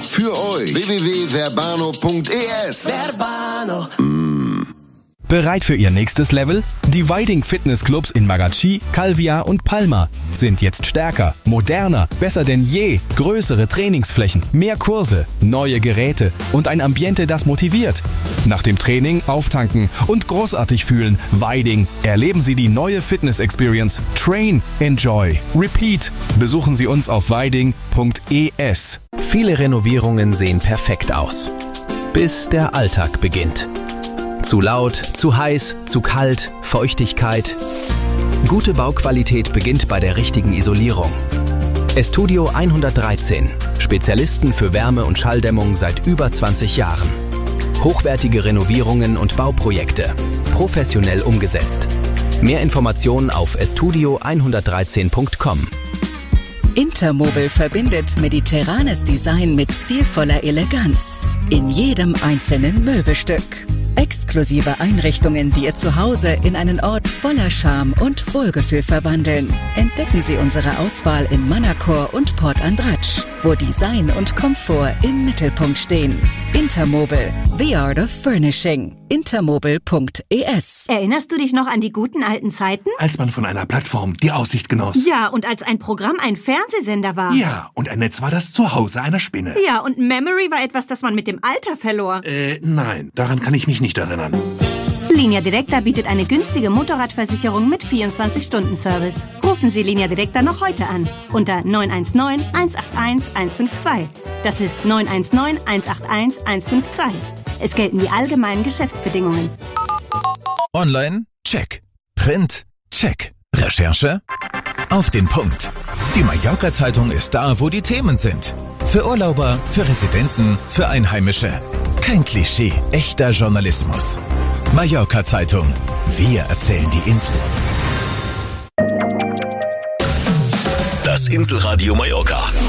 für euch. www.verbano.es. Verbano. Bereit für Ihr nächstes Level? Die Weiding Fitnessclubs in Magaci, Calvia und Palma sind jetzt stärker, moderner, besser denn je, größere Trainingsflächen, mehr Kurse, neue Geräte und ein Ambiente, das motiviert. Nach dem Training auftanken und großartig fühlen. Weiding. Erleben Sie die neue Fitness-Experience. Train, Enjoy, Repeat. Besuchen Sie uns auf weiding.es. Viele Renovierungen sehen perfekt aus, bis der Alltag beginnt. Zu laut, zu heiß, zu kalt, Feuchtigkeit. Gute Bauqualität beginnt bei der richtigen Isolierung. Estudio 113, Spezialisten für Wärme- und Schalldämmung seit über 20 Jahren. Hochwertige Renovierungen und Bauprojekte, professionell umgesetzt. Mehr Informationen auf estudio113.com. Intermobile verbindet mediterranes Design mit stilvoller Eleganz in jedem einzelnen Möbelstück. Exklusive Einrichtungen, die Ihr Zuhause in einen Ort voller Charme und Wohlgefühl verwandeln. Entdecken Sie unsere Auswahl in Manacor und Port Andratsch, wo Design und Komfort im Mittelpunkt stehen. Intermobile, the art of furnishing. Intermobile.es. Erinnerst du dich noch an die guten alten Zeiten? Als man von einer Plattform die Aussicht genoss. Ja, und als ein Programm ein Fernsehsender war. Ja, und ein Netz war das Zuhause einer Spinne. Ja, und Memory war etwas, das man mit dem Alter verlor. Nein, daran kann ich mich nicht erinnern. Linea Directa bietet eine günstige Motorradversicherung mit 24-Stunden-Service. Rufen Sie Linea Directa noch heute an unter 919 181 152. Das ist 919 181 152. Es gelten die allgemeinen Geschäftsbedingungen. Online? Check. Print? Check. Recherche? Auf den Punkt. Die Mallorca-Zeitung ist da, wo die Themen sind. Für Urlauber, für Residenten, für Einheimische. Kein Klischee, echter Journalismus. Mallorca-Zeitung. Wir erzählen die Insel. Das Inselradio Mallorca.